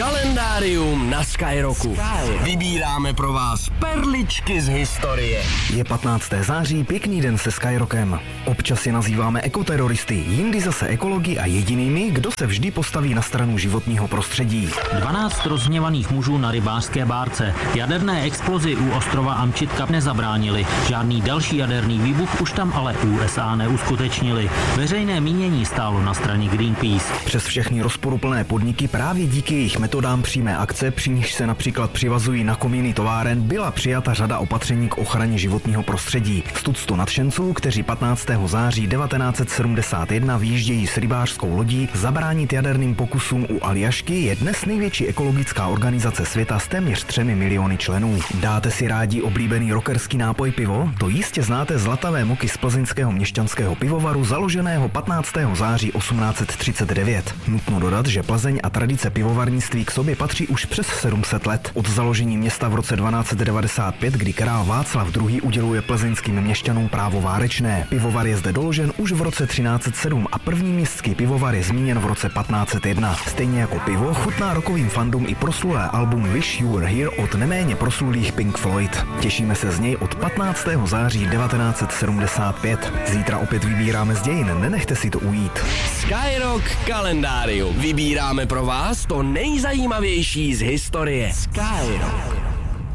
Kalendárium na Skyrocku. Vybíráme pro vás perličky z historie. Je 15. září, pěkný den se Skyrockem. Občas je nazýváme ekoteroristy, jindy zase ekologi a jedinými, kdo se vždy postaví na stranu životního prostředí. 12 rozhněvaných mužů na rybářské bárce. Jaderné explozi u ostrova Amčitka nezabránili. Žádný další jaderný výbuch už tam ale USA neuskutečnili. Veřejné mínění stálo na straně Greenpeace. Přes všechny rozporuplné podniky právě díky jejich metodám přímé akce, při nichž se například přivazují na komíny továren, byla přijata řada opatření k ochraně životního prostředí. Z tuctu nadšenců, kteří 15. září 1971 vyjíždějí s rybářskou lodí zabránit jaderným pokusům u Aljašky, je dnes největší ekologická organizace světa s téměř 3 miliony členů. Dáte si rádi oblíbený rockerský nápoj pivo? To jistě znáte zlatavé moky z plzeňského měšťanského pivovaru založeného 15. září 1839. Nutno dodat, že Plzeň a tradice pivovarnictví k sobě patří už přes 700 let. Od založení města v roce 1295, kdy král Václav II. Uděluje plzeňským měšťanům právo várečné. Pivovar je zde doložen už v roce 1307 a první městský pivovar je zmíněn v roce 1501. Stejně jako pivo chutná rockovým fandům i proslulé album Wish You Were Here od neméně proslulých Pink Floyd. Těšíme se z něj od 15. září 1975. Zítra opět vybíráme z dějin, nenechte si to ujít. Skyrock kalendárium. Vybíráme pro vás to nejzajímavější z historie. Skyrock.